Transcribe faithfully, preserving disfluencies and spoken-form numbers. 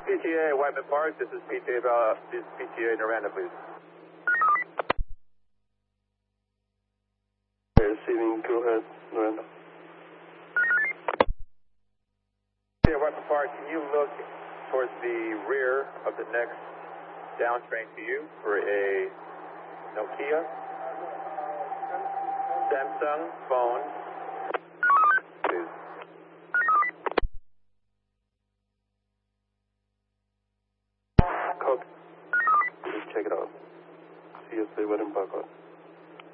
P T A Whiteman Park, this is P T A, uh, this is P T A Noranda, please. Receiving, go ahead, Noranda. P T A Whiteman Park, can you look towards the rear of the next down train to you for a Nokia, Samsung phone, please. Copy. Just check it out. C S A Whiteman Park.